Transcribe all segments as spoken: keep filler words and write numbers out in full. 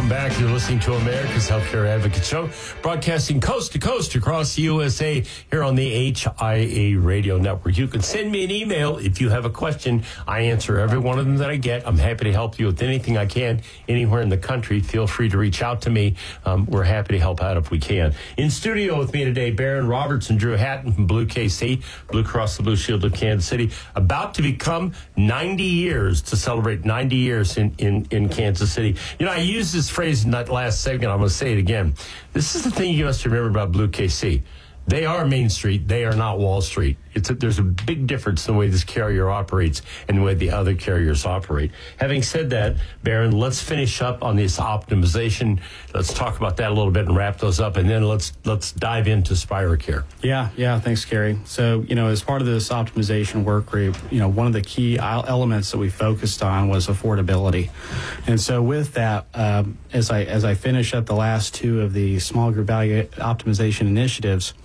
welcome back. You're listening to America's Healthcare Advocate Show, broadcasting coast to coast across the U S A here on the H I A Radio Network. You can send me an email if you have a question. I answer every one of them that I get. I'm happy to help you with anything I can anywhere in the country. Feel free to reach out to me. Um, we're happy to help out if we can. In studio with me today, Baron Roberts and Drew Hatton from Blue K C, Blue Cross the Blue Shield of Kansas City, about to become ninety years, to celebrate ninety years in, in, in Kansas City. You know, I used this phrase in that last segment. I'm going to say it again. This is the thing you must remember about Blue K C. They are Main Street. They are not Wall Street. It's a, there's a big difference in the way this carrier operates and the way the other carriers operate. Having said that, Baron, let's finish up on this optimization. Let's talk about that a little bit and wrap those up, and then let's let's dive into SpiroCare. Yeah, yeah. Thanks, Gary. So, you know, as part of this optimization work group, you know, one of the key elements that we focused on was affordability. And so with that, um, as I as I finish up the last two of the small group value optimization initiatives,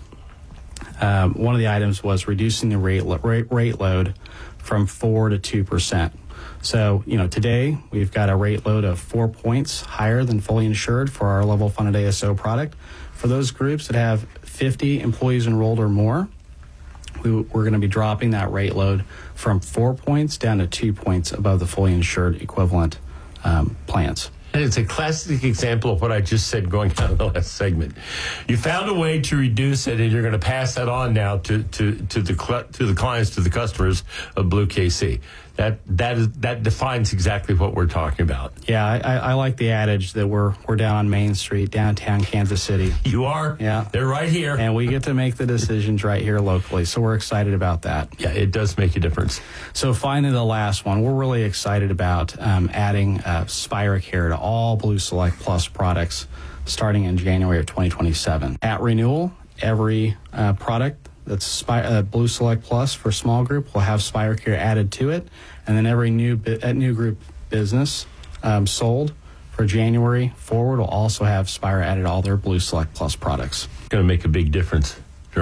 Um, one of the items was reducing the rate, rate rate load from four to two percent. So, you know, today we've got a rate load of four points higher than fully insured for our level funded A S O product. For those groups that have fifty employees enrolled or more, we, we're going to be dropping that rate load from four points down to two points above the fully insured equivalent um, plans. And it's a classic example of what I just said going down the last segment. You found a way to reduce it, and you're going to pass that on now to to to the to the clients, to the customers of Blue K C. That that is that defines exactly what we're talking about. Yeah, I, I like the adage that we're we're down on Main Street, downtown Kansas City. You are. Yeah, they're right here, and we get to make the decisions right here locally. So we're excited about that. Yeah, it does make a difference. So finally, the last one, we're really excited about um, adding uh, SpiroCare to all Blue Select Plus products starting in January of twenty twenty-seven. At renewal, every uh, product that's Spy, uh, Blue Select Plus for small group will have SpiroCare added to it, and then every new uh, new group business um, sold for January forward will also have Spiro added to all their Blue Select Plus products. It's going to make a big difference.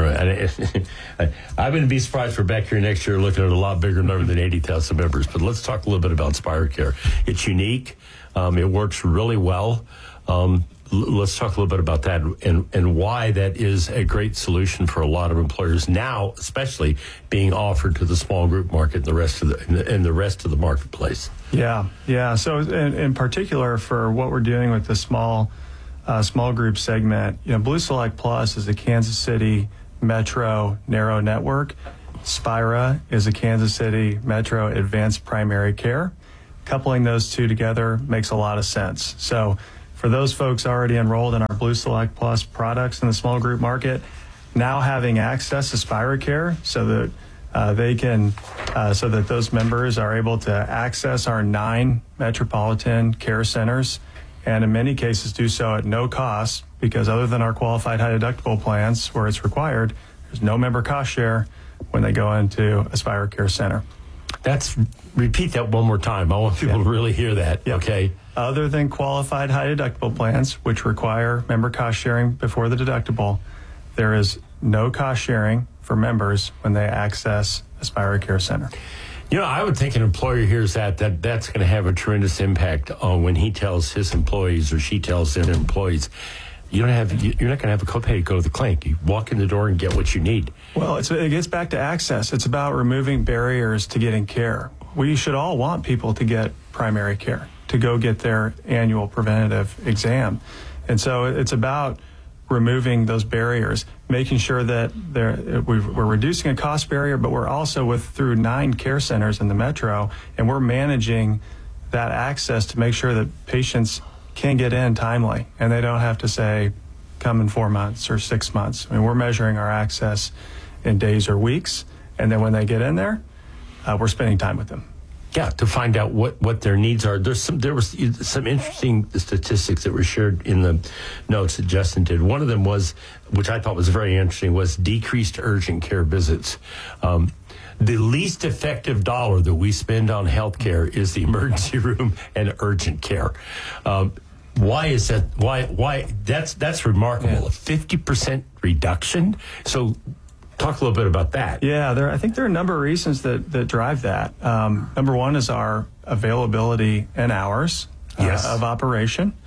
I'm going to be surprised for back here next year looking at a lot bigger number than eighty thousand members. But let's talk a little bit about SpiroCare. It's unique. Um, it works really well. Um, Let's talk a little bit about that and, and why that is a great solution for a lot of employers now, especially being offered to the small group market and the rest of the and the rest of the marketplace. Yeah, yeah. So in, in particular for what we're doing with the small uh, small group segment, you know, Blue Select Plus is a Kansas City Metro narrow network. Spira is a Kansas City Metro advanced primary care. Coupling those two together makes a lot of sense. So for those folks already enrolled in our Blue Select Plus products in the small group market, now having access to SpiroCare so that uh, they can, uh, so that those members are able to access our nine metropolitan care centers, and in many cases do so at no cost, because other than our qualified high deductible plans where it's required, there's no member cost share when they go into a SpiroCare center. That's, repeat that one more time. I want people yeah. to really hear that, yeah. okay? Other than qualified high deductible plans, which require member cost sharing before the deductible, there is no cost sharing for members when they access a SpiroCare center. You know, I would think an employer hears that, that that's going to have a tremendous impact on when he tells his employees or she tells their employees, you don't have, you're not going to have a copay to go to the clinic. You walk in the door and get what you need. Well, it's, it gets back to access. It's about removing barriers to getting care. We should all want people to get primary care, to go get their annual preventative exam. And so it's about removing those barriers, making sure that they're, we're reducing a cost barrier, but we're also with through nine care centers in the metro, and we're managing that access to make sure that patients can get in timely, and they don't have to say, come in four months or six months. I mean, we're measuring our access in days or weeks, and then when they get in there, uh, we're spending time with them. Yeah, to find out what, what their needs are. There's some there was some interesting statistics that were shared in the notes that Justin did. One of them was, which I thought was very interesting, was decreased urgent care visits. Um, the least effective dollar that we spend on healthcare is the emergency room and urgent care. Um, why is that? Why? Why? That's that's remarkable. Yeah. A fifty percent reduction. So. Talk a little bit about that. Yeah, there. I think there are a number of reasons that, that drive that. Um, number one is our availability and hours uh, yes. of operation.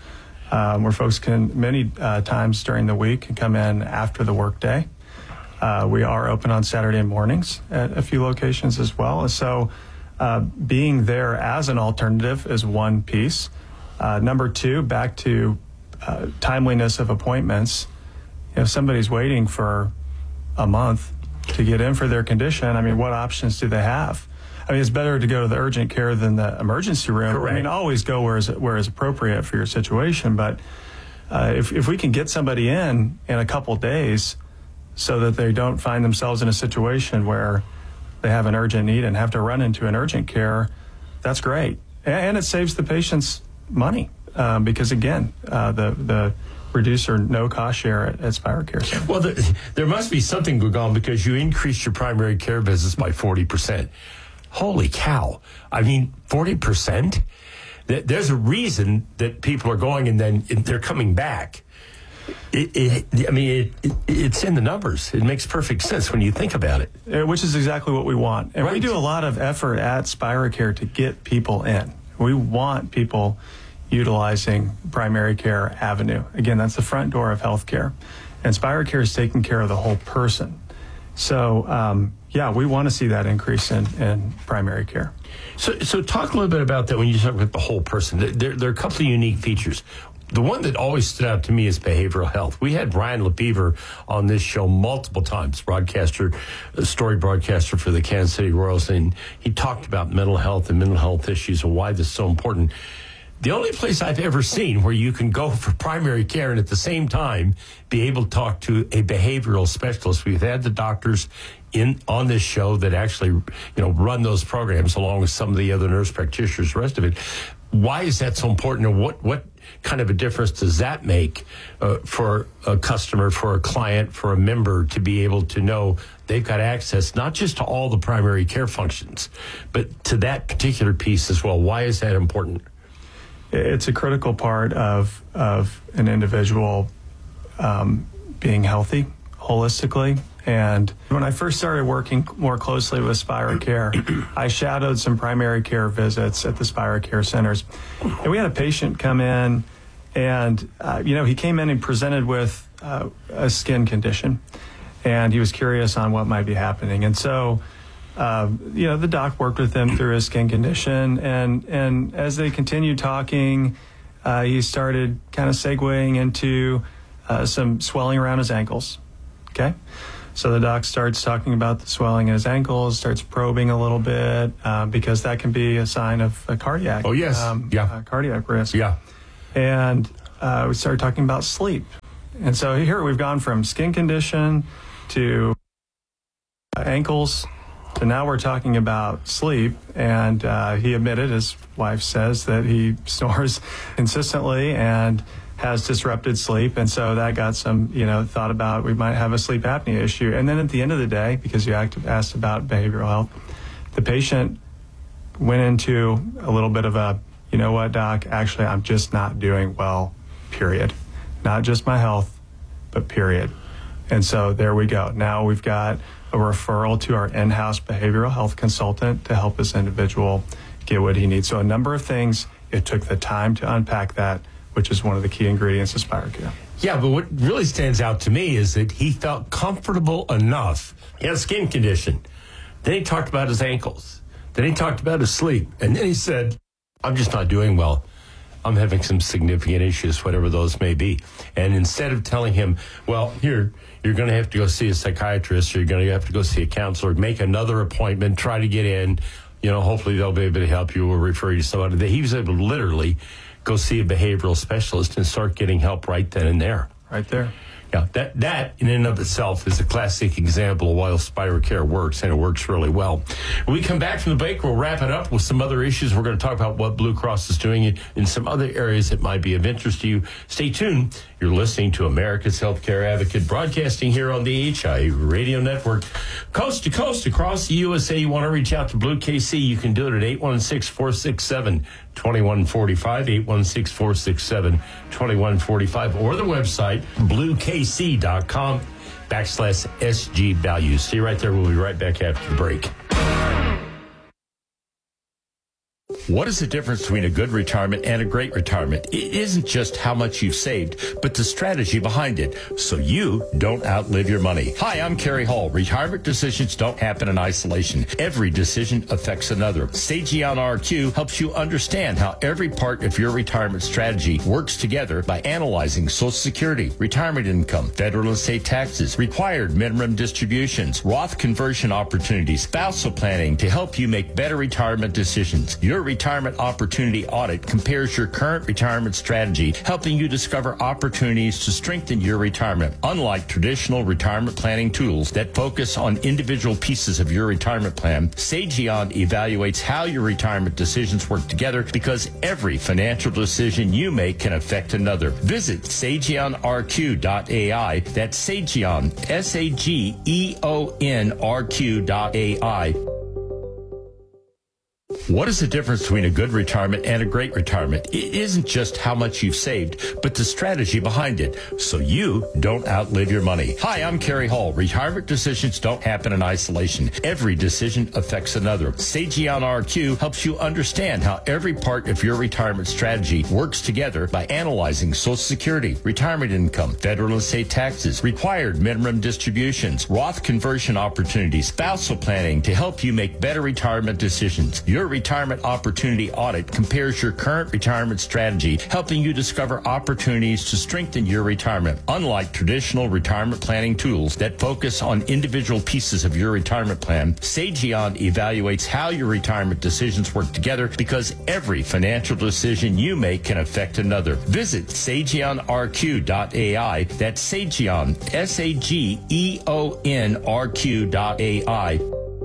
um, where folks can many uh, times during the week can come in after the workday. Uh, we are open on Saturday mornings at a few locations as well. So uh, being there as an alternative is one piece. Uh, number two, back to uh, timeliness of appointments. If somebody's waiting for a month to get in for their condition, I mean, what options do they have? I mean, it's better to go to the urgent care than the emergency room. Correct. I mean, always go where is, where is appropriate for your situation. But uh, if, if we can get somebody in in a couple days so that they don't find themselves in a situation where they have an urgent need and have to run into an urgent care, that's great. And it saves the patients money um, because, again, uh, the, the reduce or no cost share at, at Spira Care Center. Well, the, there must be something going on because you increased your primary care visits by forty percent. Holy cow. I mean, forty percent? There's a reason that people are going and then they're coming back. It, it, I mean, it, it, it's in the numbers. It makes perfect sense when you think about it. Which is exactly what we want. And right. we do a lot of effort at Spira Care to get people in. We want people utilizing primary care avenue. Again, that's the front door of healthcare. And Spira Care is taking care of the whole person. So, um, yeah, we want to see that increase in, in primary care. So, so talk a little bit about that when you talk about the whole person. There, there are a couple of unique features. The one that always stood out to me is behavioral health. We had Brian LeBeaver on this show multiple times, broadcaster, a story broadcaster for the Kansas City Royals, and he talked about mental health and mental health issues and why this is so important. The only place I've ever seen where you can go for primary care and at the same time be able to talk to a behavioral specialist. We've had the doctors in on this show that actually, you know, run those programs along with some of the other nurse practitioners, the rest of it. Why is that so important, and what, what kind of a difference does that make uh, for a customer, for a client, for a member to be able to know they've got access not just to all the primary care functions, but to that particular piece as well? Why is that important? It's a critical part of of an individual um, being healthy holistically. And when I first started working more closely with Spira Care, I shadowed some primary care visits at the Spira Care centers. And we had a patient come in and, uh, you know, he came in and presented with uh, a skin condition. And he was curious on what might be happening. And so, uh, you know, the doc worked with him through his skin condition. And, and as they continued talking, uh, he started kind of segueing into uh, some swelling around his ankles. Okay. So the doc starts talking about the swelling in his ankles, starts probing a little bit uh, because that can be a sign of a cardiac. Oh, yes. Um, yeah. uh, cardiac risk. Yeah. And uh, we started talking about sleep. And so here we've gone from skin condition to ankles to now we're talking about sleep. And uh, he admitted, his wife says, that he snores consistently and has disrupted sleep. And so that got some, you know, thought about we might have a sleep apnea issue. And then at the end of the day, because you asked about behavioral health, the patient went into a little bit of a, you know what, doc, actually, I'm just not doing well, period. Not just my health, but period. And so there we go. Now we've got a referral to our in-house behavioral health consultant to help this individual get what he needs. So a number of things. It took the time to unpack that, which is one of the key ingredients of Spira Care. Yeah, but what really stands out to me is that he felt comfortable enough. He had a skin condition. Then he talked about his ankles. Then he talked about his sleep. And then he said, I'm just not doing well. I'm having some significant issues, whatever those may be. And instead of telling him, well, here, you're going to have to go see a psychiatrist, or you're going to have to go see a counselor, make another appointment, try to get in, you know, hopefully they'll be able to help you or refer you to somebody. He was able to literally go see a behavioral specialist and start getting help right then and there. Right there. Yeah, that, that in and of itself is a classic example of why Spira Care works, and it works really well. When we come back from the break, we'll wrap it up with some other issues. We're going to talk about what Blue Cross is doing in, in some other areas that might be of interest to you. Stay tuned. You're listening to America's Healthcare Advocate, broadcasting here on the H I A Radio Network. Coast to coast across the U S A, you want to reach out to Blue K C, you can do it at eight one six, four six seven, two one four five, eight one six, four six seven, two one four five, or the website, blue k c dot com backslash S G values. See you right there. We'll be right back after the break. What is the difference between a good retirement and a great retirement? It isn't just how much you've saved, but the strategy behind it, so you don't outlive your money. Hi, I'm Kerry Hall. Retirement decisions don't happen in isolation. Every decision affects another. Sagion R Q helps you understand how every part of your retirement strategy works together by analyzing Social Security, retirement income, federal and state taxes, required minimum distributions, Roth conversion opportunities, spousal planning to help you make better retirement decisions. Your Retirement Opportunity Audit compares your current retirement strategy, helping you discover opportunities to strengthen your retirement. Unlike traditional retirement planning tools that focus on individual pieces of your retirement plan, Sagion evaluates how your retirement decisions work together because every financial decision you make can affect another. Visit sagion r q dot a i. That's Sagion, S A G E O N R Q dot A I. What is the difference between a good retirement and a great retirement? It isn't just how much you've saved, but the strategy behind it, so you don't outlive your money. Hi, I'm Kerry Hall. Retirement decisions don't happen in isolation. Every decision affects another. Sagion R Q helps you understand how every part of your retirement strategy works together by analyzing Social Security, retirement income, federal and state taxes, required minimum distributions, Roth conversion opportunities, spousal planning to help you make better retirement decisions. Your Retirement Opportunity Audit compares your current retirement strategy, helping you discover opportunities to strengthen your retirement. Unlike traditional retirement planning tools that focus on individual pieces of your retirement plan, Sagion evaluates how your retirement decisions work together because every financial decision you make can affect another. Visit sagion r q dot a i. That's Sagion, S A G E O N R Q dot A I.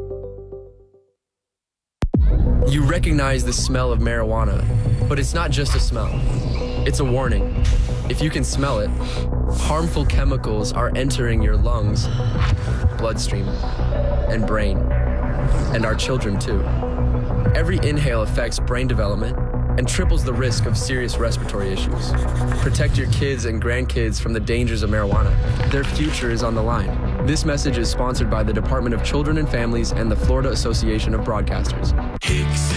You recognize the smell of marijuana, but it's not just a smell. It's a warning. If you can smell it, harmful chemicals are entering your lungs, bloodstream, and brain, and our children too. Every inhale affects brain development and triples the risk of serious respiratory issues. Protect your kids and grandkids from the dangers of marijuana. Their future is on the line. This message is sponsored by the Department of Children and Families and the Florida Association of Broadcasters.